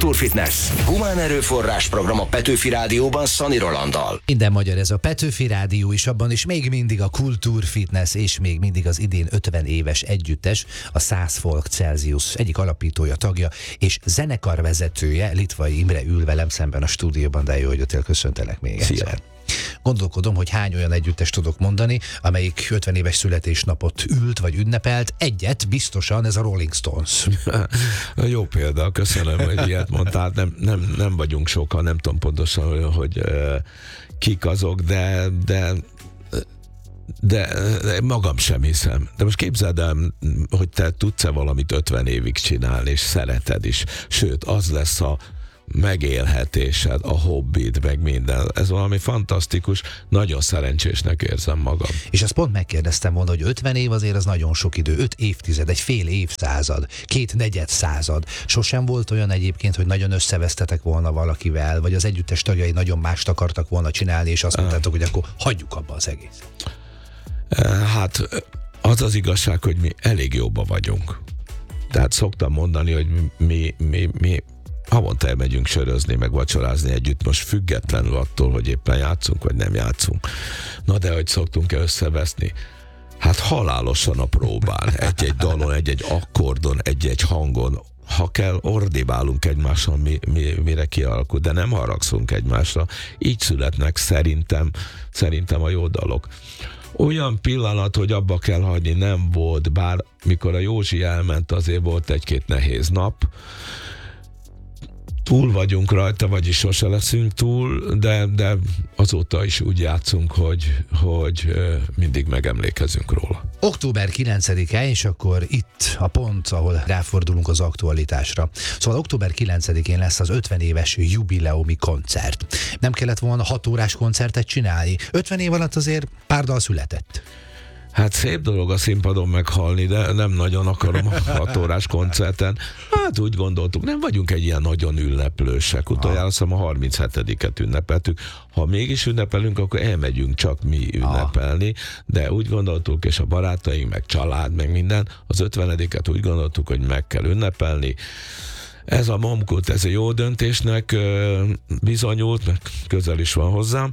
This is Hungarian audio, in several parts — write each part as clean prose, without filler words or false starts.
Kultúrfitness. Humán erőforrás program a Petőfi Rádióban Szani Rolanddal. Minden magyar, ez a Petőfi Rádió is, abban is még mindig a Kultúrfitness, és még mindig az idén 50 éves együttes, a 100 Folk Celsius egyik alapítója, tagja és zenekarvezetője, Litvai Imre ül velem szemben a stúdióban, de jó, hogy jöttél, köszöntelek még egyszer. Gondolkodom, hogy hány olyan együttest tudok mondani, amelyik 50 éves születésnapot ült vagy ünnepelt. Egyet biztosan, ez a Rolling Stones. Jó példa, köszönöm, hogy ilyet mondtál. Nem vagyunk sokan, nem tudom pontosan, hogy kik azok, de magam sem hiszem. De most képzeld el, hogy te tudsz-e valamit 50 évig csinálni, és szereted is. Sőt, az lesz a megélhetésed, a hobbid, meg minden. Ez valami fantasztikus, nagyon szerencsésnek érzem magam. És azt pont megkérdeztem volna, hogy 50 év azért az nagyon sok idő, 5 évtized, egy fél évszázad, 2 negyedszázad. Sosem volt olyan egyébként, hogy nagyon összevesztetek volna valakivel, vagy az együttes tagjai nagyon mást akartak volna csinálni, és azt mondtátok, hogy akkor hagyjuk abba az egész. Hát az az igazság, hogy mi elég jóban vagyunk. Tehát szoktam mondani, hogy mi havonta elmegyünk sörözni, meg vacsorázni együtt, most függetlenül attól, hogy éppen játszunk, vagy nem játszunk. Na de hogy szoktunk-e összeveszni? Hát halálosan a próbán. Egy-egy dalon, egy-egy akkordon, egy-egy hangon. Ha kell, ordibálunk egymással, mire kialakul, de nem haragszunk egymásra. Így születnek szerintem a jó dalok. Olyan pillanat, hogy abba kell hagyni, nem volt, bár mikor a Józsi elment, azért volt egy-két nehéz nap. Túl vagyunk rajta, vagyis sose leszünk túl, de azóta is úgy játszunk, hogy mindig megemlékezünk róla. Október 9-e, és akkor itt a pont, ahol ráfordulunk az aktualitásra. Szóval október 9-én lesz az 50 éves jubileumi koncert. Nem kellett volna 6 órás koncertet csinálni? 50 év alatt azért pár dal született. Hát szép dolog a színpadon meghalni, de nem nagyon akarom a 6 órás koncerten. Hát úgy gondoltuk, nem vagyunk egy ilyen nagyon ünneplősek. Utoljára azt a 37-et ünnepeltük. Ha mégis ünnepelünk, akkor elmegyünk csak mi ünnepelni, de úgy gondoltuk, és a barátaink, meg család, meg minden, az 50-et úgy gondoltuk, hogy meg kell ünnepelni. Ez a Momkult, ez a jó döntésnek bizonyult, mert közel is van hozzám,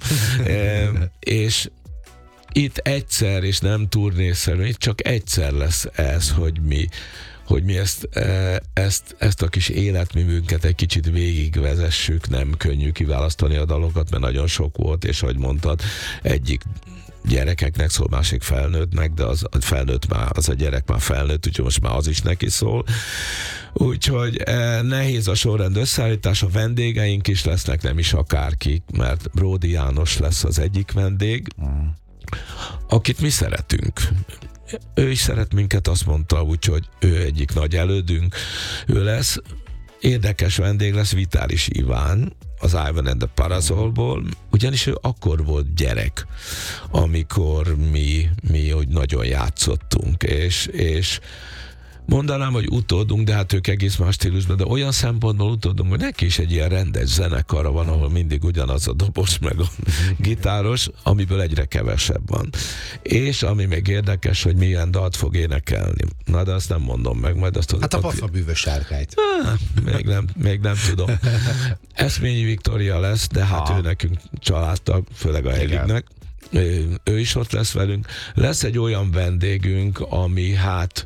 és itt egyszer, és nem turnészerű, itt csak egyszer lesz ez, hogy mi ezt a kis életművünket egy kicsit végigvezessük, nem könnyű kiválasztani a dalokat, mert nagyon sok volt, és ahogy mondtad, egyik gyerekeknek szól, másik felnőttnek, de az a gyerek már felnőtt, úgyhogy most már az is neki szól. Úgyhogy nehéz a sorrend összeállítás, a vendégeink is lesznek, nem is akárki, mert Bródi János lesz az egyik vendég, akit mi szeretünk. Ő is szeret minket, azt mondta, úgyhogy ő egyik nagy elődünk. Ő lesz, érdekes vendég lesz, Vitális Iván, az Ivan and the Parasolból, ugyanis ő akkor volt gyerek, amikor mi hogy nagyon játszottunk, és mondanám, hogy utódunk, de hát ők egész más stílusban, de olyan szempontból utódunk, hogy neki is egy ilyen rendes zenekara van, ahol mindig ugyanaz a dobos, meg a gitáros, amiből egyre kevesebb van. És ami még érdekes, hogy milyen dalt fog énekelni. Na, de azt nem mondom meg, majd azt... Hát a Pafa bűvös sárkányt. Még nem tudom. Eszményi Viktória lesz, de hát ő nekünk családtag, főleg a Elignek. Ő is ott lesz velünk. Lesz egy olyan vendégünk, ami hát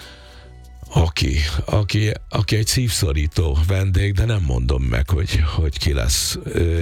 aki egy szívszorító vendég, de nem mondom meg, hogy ki lesz.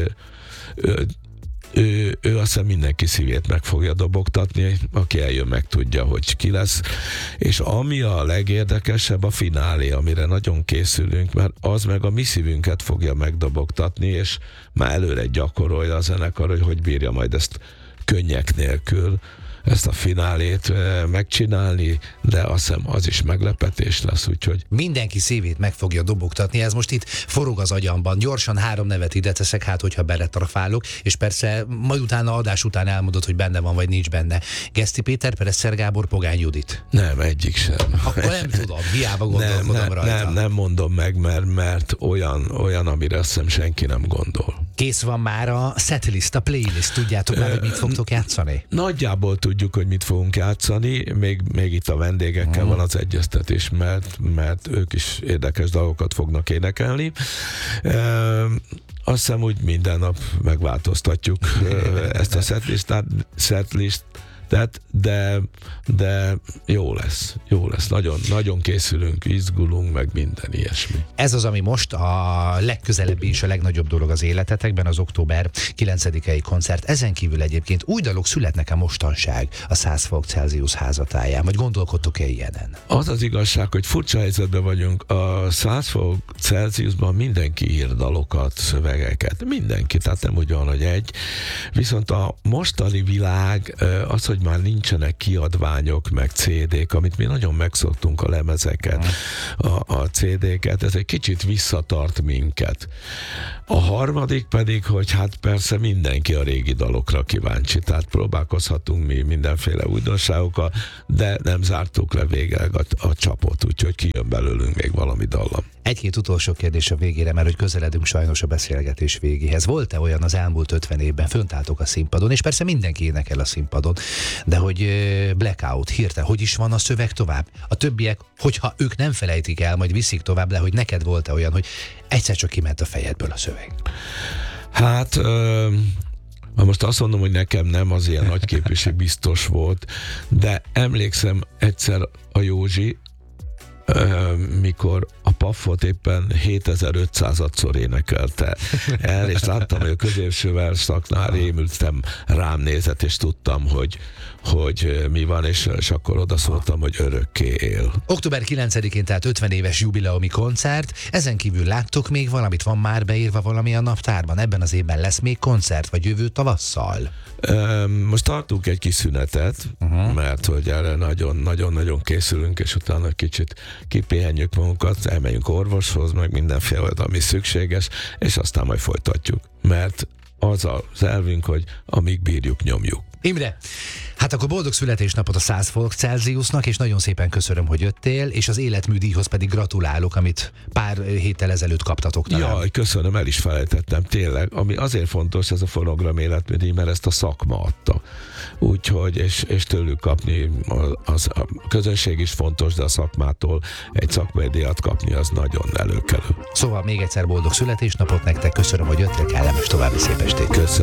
Ő azt hiszem mindenki szívét meg fogja dobogtatni, aki eljön, meg tudja, hogy ki lesz. És ami a legérdekesebb, a finálé, amire nagyon készülünk, mert az meg a mi szívünket fogja megdobogtatni, és már előre gyakorolja a zenekar, hogy bírja majd ezt könnyek nélkül, ezt a finálét megcsinálni, de azt hiszem az is meglepetés lesz, úgyhogy... Mindenki szívét meg fogja dobogtatni, ez most itt forog az agyamban. Gyorsan 3 nevet ide teszek, hát hogyha beletrafálok, és persze majd utána adás után elmondod, hogy benne van, vagy nincs benne. Geszti Péter, Pereszer Gábor, Pogány Judit. Nem, egyik sem. Akkor nem tudom, hiába gondolkodom rajta. Nem mondom meg, mert olyan, amire azt hiszem senki nem gondol. Kész van már a setlist, a playlist, tudjátok már, hogy mit fogtok játszani? Nagyjából tudjuk, hogy mit fogunk játszani, még itt a vendégekkel van az egyeztetés, mert ők is érdekes dolgokat fognak énekelni. Azt hiszem, úgy minden nap megváltoztatjuk ezt a setlistet, de jó lesz. Nagyon készülünk, izgulunk, meg minden ilyesmi. Ez az, ami most a legközelebbi és a legnagyobb dolog az életetekben, az október 9-i koncert. Ezen kívül egyébként új dalok születnek-e mostanság a 100 fok Celsius házatáján? Vagy gondolkodtok-e ilyenen? Az az igazság, hogy furcsa helyzetben vagyunk. A 100 fok Celsiusban mindenki ír dalokat, szövegeket. Mindenki, tehát nem úgy van, hogy egy. Viszont a mostani világ az, hogy már nincsenek kiadványok, meg CD-k, amit mi nagyon megszoktunk, a lemezeket, a CD-ket, ez egy kicsit visszatart minket. A harmadik pedig, hogy hát persze mindenki a régi dalokra kíváncsi, tehát próbálkozhatunk mi mindenféle újdonságokkal, de nem zártuk le végleg a csapot, úgyhogy kijön belőlünk még valami dallam. Egy-két utolsó kérdés a végére, mert hogy közeledünk sajnos a beszélgetés végéhez. Volt-e olyan az elmúlt 50 évben, fönt álltok a színpadon, és persze mindenki énekel a színpadon, de hogy blackout, hirtelen, hogy is van a szöveg tovább? A többiek, hogyha ők nem felejtik el, majd viszik tovább, de hogy neked volt-e olyan, hogy egyszer csak kiment a fejedből a szöveg? Hát... most azt mondom, hogy nekem nem, az ilyen nagyképűség biztos volt, de emlékszem egyszer a Józsi, mikor a Paffot éppen 7500-szor énekelte el, és láttam, hogy a középső verszaknál rémültem, rám nézett, és tudtam, hogy mi van, és akkor odaszóltam, hogy örökké él. Október 9-én, tehát 50 éves jubileumi koncert, ezen kívül láttok még valamit, van már beírva valami a naptárban? Ebben az évben lesz még koncert, vagy jövő tavasszal? Most tartunk egy kis szünetet, mert hogy erre nagyon-nagyon készülünk, és utána kicsit kipihenjük magunkat, elmegyünk orvoshoz, meg mindenféle, ami szükséges, és aztán majd folytatjuk. Mert az az elvünk, hogy amíg bírjuk, nyomjuk. Imre, hát akkor boldog születésnapot a 100 fok Celsiusnak, és nagyon szépen köszönöm, hogy jöttél, és az életműdíjhoz pedig gratulálok, amit pár héttel ezelőtt kaptatok talán. Jaj, köszönöm, el is felejtettem, tényleg. Ami azért fontos, ez a Fonogram életműdíj, mert ezt a szakma adta. Úgyhogy, és tőlük kapni, a közönség is fontos, de a szakmától egy szakmai díjat kapni, az nagyon előkelő. Szóval még egyszer boldog születésnapot nektek, köszönöm, hogy jöttél, kellemes további szép estét. Köszönöm.